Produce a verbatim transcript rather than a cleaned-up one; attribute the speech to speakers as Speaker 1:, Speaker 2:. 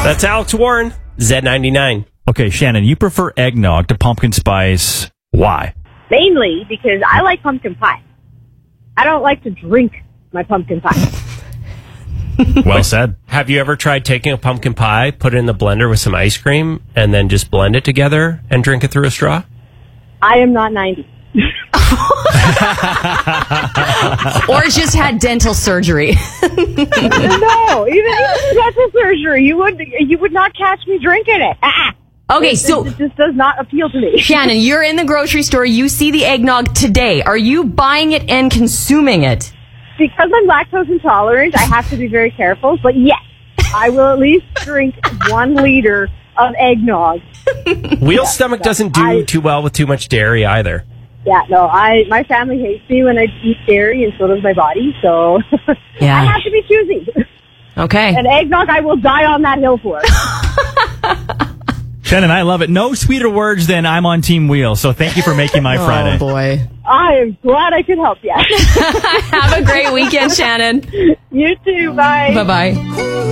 Speaker 1: That's Alex Warren, Z ninety-nine.
Speaker 2: Okay, Shannon, you prefer eggnog to pumpkin spice. Why?
Speaker 3: Mainly because I like pumpkin pie. I don't like to drink my pumpkin pie.
Speaker 2: Well said.
Speaker 1: Have you ever tried taking a pumpkin pie, put it in the blender with some ice cream, and then just blend it together and drink it through a straw?
Speaker 3: I am not ninety.
Speaker 4: Or just had dental surgery.
Speaker 3: No, even, even dental surgery, you would you would not catch me drinking it. Ah.
Speaker 4: Okay,
Speaker 3: it,
Speaker 4: so
Speaker 3: it just does not appeal to me.
Speaker 4: Shannon, you're in the grocery store. You see the eggnog today. Are you buying it and consuming it?
Speaker 3: Because I'm lactose intolerant, I have to be very careful. But yes, I will at least drink one liter of eggnog.
Speaker 1: Wheel's stomach doesn't do
Speaker 3: I,
Speaker 1: too well with too much dairy either.
Speaker 3: Yeah, no, I my family hates me when I eat dairy, and so does my body. So
Speaker 4: Yeah.
Speaker 3: I have to be choosy.
Speaker 4: Okay.
Speaker 3: And eggnog, I will die on that hill for.
Speaker 2: Shannon, I love it. No sweeter words than I'm on Team Wheel, so thank you for making my Friday.
Speaker 4: Oh, boy.
Speaker 3: I am glad I could help you.
Speaker 4: Have a great weekend, Shannon.
Speaker 3: You too. Bye.
Speaker 4: Bye-bye.